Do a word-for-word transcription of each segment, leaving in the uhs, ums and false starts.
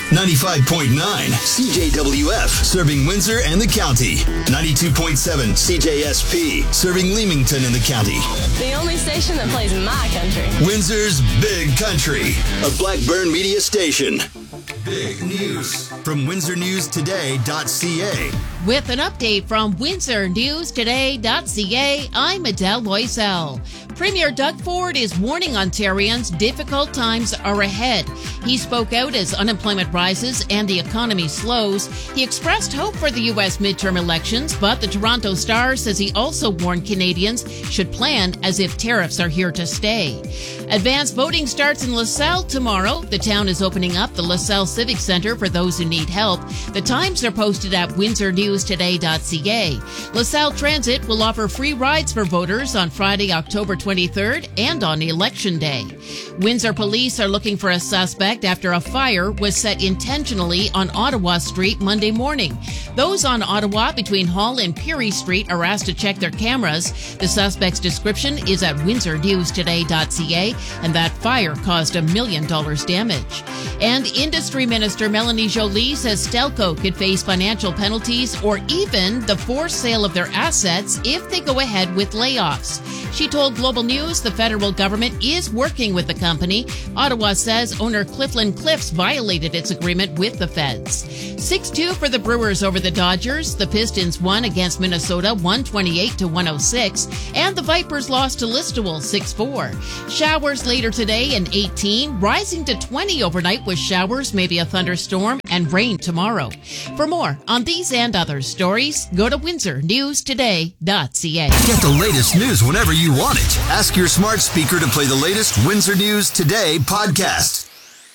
ninety-five point nine C J W F, serving Windsor and the county. ninety-two point seven C J S P, serving Leamington and the county. The only station that plays my country. Windsor's Big Country, a Blackburn media station. Big news from Windsor News Today dot C A. With an update from Windsor News Today dot C A, I'm Adele Loisel. Premier Doug Ford is warning Ontarians difficult times are ahead. He spoke out as unemployment rises and the economy slows. He expressed hope for the U S midterm elections, but the Toronto Star says he also warned Canadians should plan as if tariffs are here to stay. Advanced voting starts in LaSalle tomorrow. The town is opening up the LaSalle Civic Center for those who need help. The times are posted at Windsor News Today dot C A. LaSalle Transit will offer free rides for voters on Friday, October twenty-third and on Election Day. Windsor police are looking for a suspect after a fire was set intentionally on Ottawa Street Monday morning. Those on Ottawa between Hall and Peary Street are asked to check their cameras. The suspect's description is at Windsor News Today dot C A, and that fire caused a million dollars damage. And Industry Minister Melanie Joly says Stelco could face financial penalties or even the forced sale of their assets if they go ahead with layoffs. She told Global News the federal government is working with the company. Ottawa says owner Clifton Cliffs violated its agreement with the feds. six two for the Brewers over the Dodgers. The Pistons won against Minnesota one twenty-eight to one oh six, and the Vipers lost to Listowel six four. Showers later today and eighteen, rising to twenty overnight with showers, maybe a thunderstorm, and rain tomorrow. For more on these and other stories, go to Windsor News Today dot C A. Get the latest news whenever you want it. Ask your smart speaker to play the latest Windsor News Today podcast.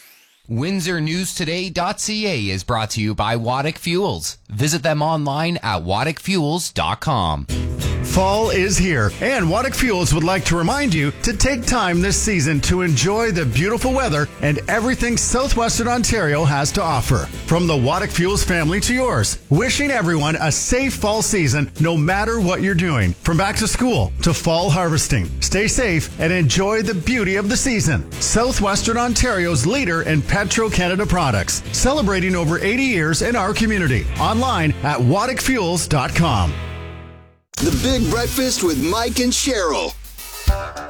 Windsor News Today dot C A is brought to you by Waddick Fuels. Visit them online at waddick fuels dot com. Fall is here, and Waddick Fuels would like to remind you to take time this season to enjoy the beautiful weather and everything southwestern Ontario has to offer. From the Waddick Fuels family to yours, wishing everyone a safe fall season no matter what you're doing. From back to school to fall harvesting. Stay safe and enjoy the beauty of the season. Southwestern Ontario's leader in Petro-Canada products, celebrating over eighty years in our community. Online at waddick fuels dot com. The Big Breakfast with Mike and Cheryl.